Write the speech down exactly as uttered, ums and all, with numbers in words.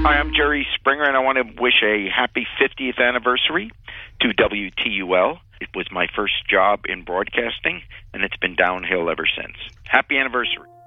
Hi, I'm Jerry Springer, and I want to wish a happy fiftieth anniversary to W T U L. It was my first job in broadcasting, and it's been downhill ever since. Happy anniversary.